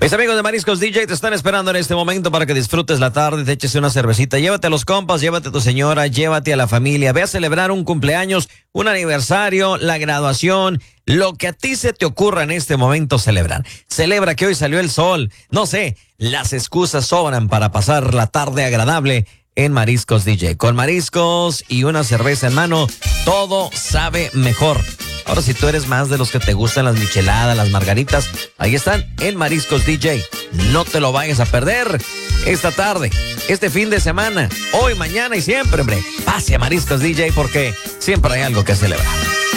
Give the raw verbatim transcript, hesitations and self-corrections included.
Mis amigos de Mariscos D J te están esperando en este momento para que disfrutes la tarde, te eches una cervecita, llévate a los compas, llévate a tu señora, llévate a la familia, ve a celebrar un cumpleaños, un aniversario, la graduación, lo que a ti se te ocurra en este momento celebrar. Celebra que hoy salió el sol, no sé, las excusas sobran para pasar la tarde agradable en Mariscos D J. Con mariscos y una cerveza en mano, todo sabe mejor. Ahora, si tú eres más de los que te gustan las micheladas, las margaritas, ahí están en Mariscos D J. No te lo vayas a perder esta tarde, este fin de semana, hoy, mañana y siempre, hombre. Pase a Mariscos D J porque siempre hay algo que celebrar.